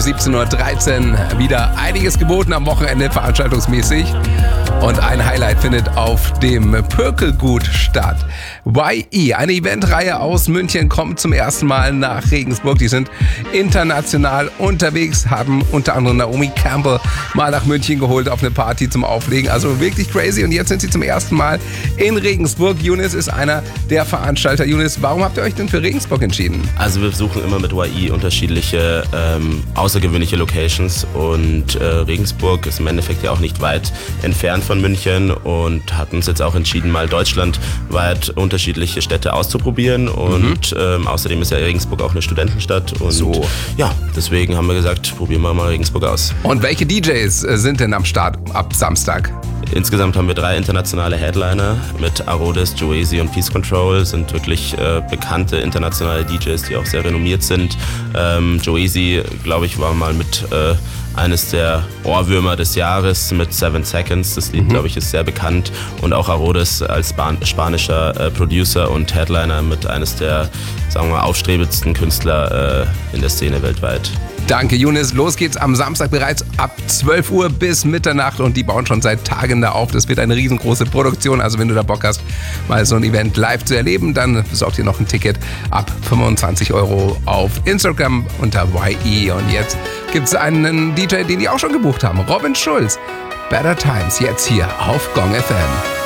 17:13 Uhr. Wieder einiges geboten am Wochenende veranstaltungsmäßig. Und ein Highlight findet auf dem Pökelgut statt. YE, eine Eventreihe aus München, kommt zum ersten Mal nach Regensburg. Die sind international unterwegs, haben unter anderem Naomi Campbell mal nach München geholt auf eine Party zum Auflegen. Also wirklich crazy. Und jetzt sind sie zum ersten Mal in Regensburg. Younes ist einer der Veranstalter. Younes, warum habt ihr euch denn für Regensburg entschieden? Also wir besuchen immer mit YE unterschiedliche außergewöhnliche Locations und Regensburg ist im Endeffekt ja auch nicht weit entfernt von München und hatten uns jetzt auch entschieden, mal deutschlandweit unterschiedliche Städte auszuprobieren und außerdem ist ja Regensburg auch eine Studentenstadt und ja, deswegen haben wir gesagt, probieren wir mal Regensburg aus. Und welche DJs sind denn am Start ab Samstag? Insgesamt haben wir 3 internationale Headliner mit Arodes, Joesi und Peace Control, sind wirklich bekannte internationale DJs, die auch sehr renommiert sind. Joesi, glaube ich, war mal mit eines der Ohrwürmer des Jahres mit 7 Seconds. Das Lied, glaube ich, ist sehr bekannt. Und auch Arodes als spanischer Producer und Headliner mit eines der, sagen wir mal, aufstrebendsten Künstler in der Szene weltweit. Danke, Younes. Los geht's am Samstag bereits ab 12 Uhr bis Mitternacht und die bauen schon seit Tagen da auf. Das wird eine riesengroße Produktion. Also wenn du da Bock hast, mal so ein Event live zu erleben, dann besorgt dir noch ein Ticket ab 25 € auf Instagram unter YE. Und jetzt gibt's einen DJ, den die auch schon gebucht haben. Robin Schulz. Better Times, jetzt hier auf Gong FM.